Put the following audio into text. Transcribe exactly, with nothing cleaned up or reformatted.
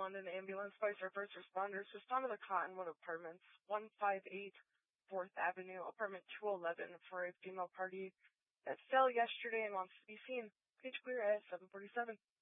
one, an ambulance by our first responders. Respond to the Cottonwood Apartments, one five eight fourth Avenue, apartment two eleven, for a female party that fell yesterday and wants to be seen. Page clear at seven forty-seven.